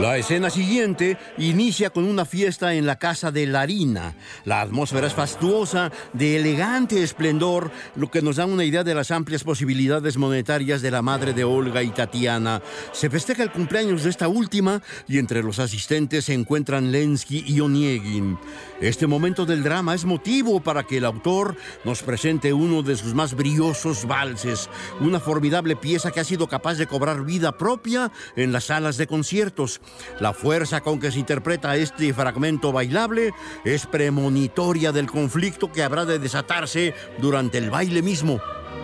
La escena siguiente inicia con una fiesta en la casa de Larina. La atmósfera es fastuosa, de elegante esplendor, lo que nos da una idea de las amplias posibilidades monetarias de la madre de Olga y Tatiana. Se festeja el cumpleaños de esta última y entre los asistentes se encuentran Lenski y Oniegin. Este momento del drama es motivo para que el autor nos presente uno de sus más brillosos valses, una formidable pieza que ha sido capaz de cobrar vida propia en las salas de conciertos. La fuerza con que se interpreta este fragmento bailable es premonitoria del conflicto que habrá de desatarse durante el baile mismo.